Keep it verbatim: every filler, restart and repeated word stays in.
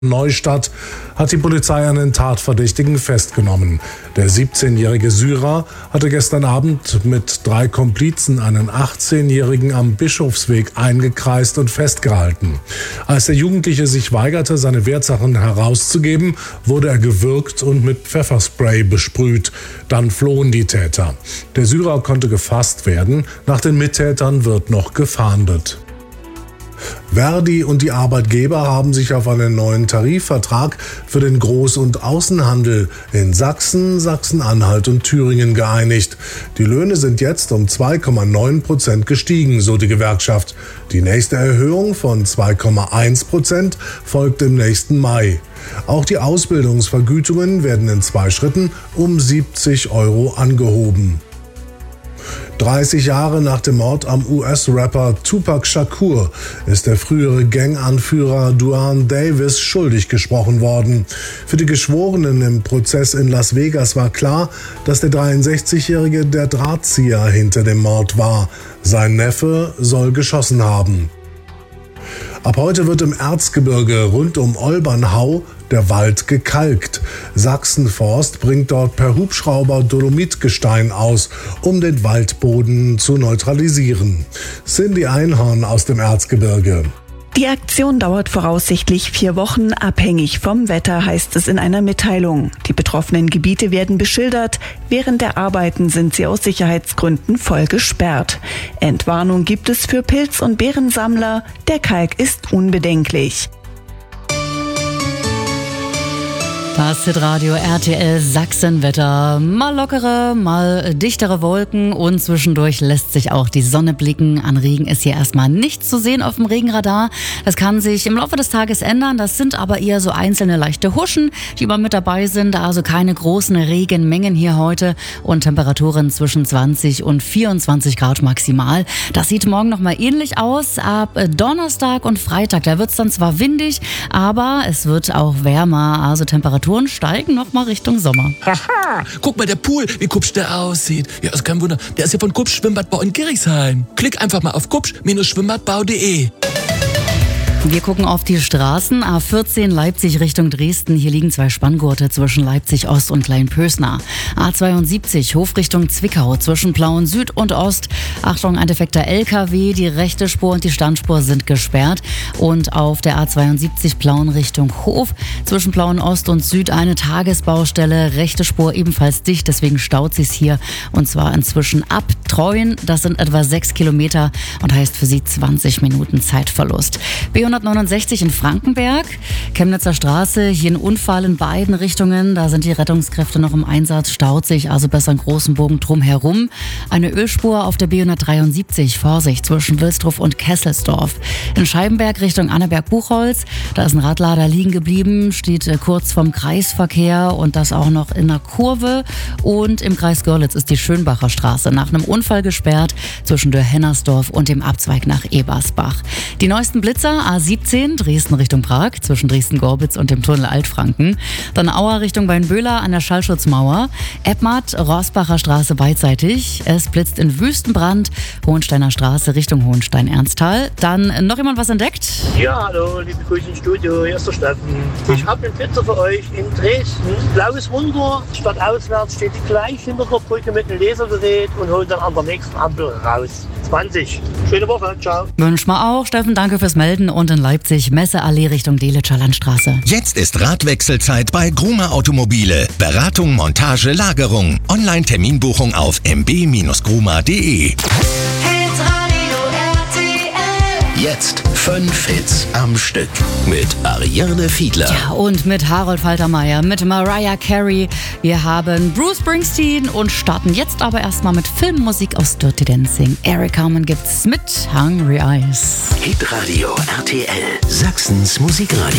Neustadt hat die Polizei einen Tatverdächtigen festgenommen. Der siebzehnjährige Syrer hatte gestern Abend mit drei Komplizen einen achtzehnjährigen am Bischofsweg eingekreist und festgehalten. Als der Jugendliche sich weigerte, seine Wertsachen herauszugeben, wurde er gewürgt und mit Pfefferspray besprüht. Dann flohen die Täter. Der Syrer konnte gefasst werden. Nach den Mittätern wird noch gefahndet. Verdi und die Arbeitgeber haben sich auf einen neuen Tarifvertrag für den Groß- und Außenhandel in Sachsen, Sachsen-Anhalt und Thüringen geeinigt. Die Löhne sind jetzt um zwei Komma neun Prozent gestiegen, so die Gewerkschaft. Die nächste Erhöhung von zwei Komma eins Prozent folgt im nächsten Mai. Auch die Ausbildungsvergütungen werden in zwei Schritten um siebzig Euro angehoben. dreißig Jahre nach dem Mord am U S-Rapper Tupac Shakur ist der frühere Ganganführer Duane Davis schuldig gesprochen worden. Für die Geschworenen im Prozess in Las Vegas war klar, dass der dreiundsechzigjährige der Drahtzieher hinter dem Mord war. Sein Neffe soll geschossen haben. Ab heute wird im Erzgebirge rund um Olbernhau der Wald gekalkt. Sachsenforst bringt dort per Hubschrauber Dolomitgestein aus, um den Waldboden zu neutralisieren. Cindy Einhorn aus dem Erzgebirge. Die Aktion dauert voraussichtlich vier Wochen, abhängig vom Wetter, heißt es in einer Mitteilung. Die betroffenen Gebiete werden beschildert. Während der Arbeiten sind sie aus Sicherheitsgründen voll gesperrt. Entwarnung gibt es für Pilz- und Beerensammler. Der Kalk ist unbedenklich. Das Hitradio R T L Sachsenwetter. Mal lockere, mal dichtere Wolken und zwischendurch lässt sich auch die Sonne blicken. An Regen ist hier erstmal nichts zu sehen auf dem Regenradar. Das kann sich im Laufe des Tages ändern. Das sind aber eher so einzelne leichte Huschen, die immer mit dabei sind. Also keine großen Regenmengen hier heute und Temperaturen zwischen zwanzig und vierundzwanzig Grad maximal. Das sieht morgen nochmal ähnlich aus. Ab Donnerstag und Freitag, da wird es dann zwar windig, aber es wird auch wärmer. Also Temperaturen steigen noch mal Richtung Sommer. Haha, guck mal, der Pool, wie kupsch der aussieht. Ja, ist kein Wunder. Der ist ja von Kupsch Schwimmbadbau in Gerichshain. Klick einfach mal auf kupsch Schwimmbadbau punkt de. Wir gucken auf die Straßen. A vierzehn Leipzig Richtung Dresden. Hier liegen zwei Spanngurte zwischen Leipzig Ost und Kleinpösner. A zweiundsiebzig Hof Richtung Zwickau zwischen Plauen Süd und Ost. Achtung, ein defekter L K W. Die rechte Spur und die Standspur sind gesperrt. Und auf der A zweiundsiebzig Plauen Richtung Hof zwischen Plauen Ost und Süd eine Tagesbaustelle. Rechte Spur ebenfalls dicht, deswegen staut sich's hier. Und zwar inzwischen ab Treuen. Das sind etwa sechs Kilometer und heißt für Sie zwanzig Minuten Zeitverlust. B hundertneunundsechzig in Frankenberg, Chemnitzer Straße, hier ein Unfall in beiden Richtungen, da sind die Rettungskräfte noch im Einsatz, staut sich, also besser einen großen Bogen drum herum. Eine Ölspur auf der B hundertdreiundsiebzig, Vorsicht, zwischen Wilsdruff und Kesselsdorf. In Scheibenberg Richtung Annaberg-Buchholz, da ist ein Radlader liegen geblieben, steht kurz vom Kreisverkehr und das auch noch in einer Kurve. Und im Kreis Görlitz ist die Schönbacher Straße nach einem Unfall gesperrt zwischen Dörr-Hennersdorf und dem Abzweig nach Ebersbach. Die neuesten Blitzer, A siebzehn, Dresden Richtung Prag, zwischen Dresden-Gorbitz und dem Tunnel Altfranken. Dann Auer Richtung Weinböhler an der Schallschutzmauer. Eppmatt, Rossbacher Straße beidseitig. Es blitzt in Wüstenbrand, Hohensteiner Straße Richtung Hohenstein-Ernsthal. Dann noch jemand was entdeckt? Ja, hallo, liebe Grüße ins Studio, hier ist der Steffen. Ich habe einen Blitzer für euch in Dresden. Blaues Wunder, stadtauswärts steht gleich hinter der Brücke mit einem Lasergerät und holt dann an der nächsten Ampel raus. zwanzig. Schöne Woche, ciao. Wünsch mal auch, Steffen, danke fürs Melden. Und in Leipzig, Messeallee Richtung Delitzscher Landstraße. Jetzt ist Radwechselzeit bei Gruma Automobile. Beratung, Montage, Lagerung. Online-Terminbuchung auf m b Bindestrich gruma punkt de. Jetzt fünf Hits am Stück mit Ariane Fiedler. Ja, und mit Harold Faltermeier, mit Mariah Carey. Wir haben Bruce Springsteen und starten jetzt aber erstmal mit Filmmusik aus Dirty Dancing. Eric Carmen gibt's mit Hungry Eyes. Hitradio R T L, Sachsens Musikradio.